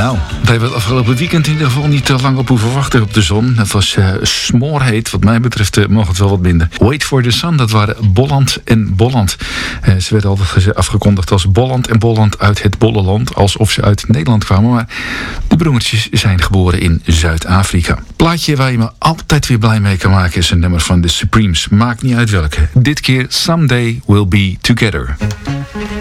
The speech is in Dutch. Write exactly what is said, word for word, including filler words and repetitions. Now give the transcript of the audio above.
Nou, we hebben het afgelopen weekend in ieder geval niet te lang op hoeven wachten op de zon. Het was uh, smoorheet. Wat mij betreft uh, mocht het wel wat minder. Wait for the Sun, dat waren Bolland en Bolland. Uh, ze werden altijd afgekondigd als Bolland en Bolland uit het Bolleland. Alsof ze uit Nederland kwamen. Maar de broertjes zijn geboren in Zuid-Afrika. Plaatje waar je me altijd weer blij mee kan maken is een nummer van The Supremes. Maakt niet uit welke. Dit keer Someday We'll Be Together.